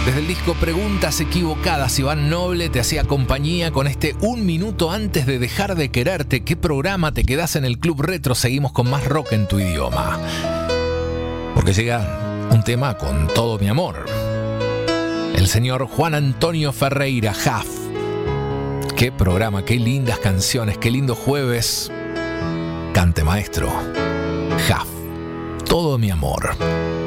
Desde el disco Preguntas Equivocadas, Iván Noble te hacía compañía con este Un Minuto Antes de Dejar de Quererte. ¿Qué programa te quedás en el Club Retro? Seguimos con más rock en tu idioma. Porque llega un tema con todo mi amor. El señor Juan Antonio Ferreira, Jaf. Qué programa, qué lindas canciones, qué lindo jueves. Cante, maestro. Jaf. Todo mi amor.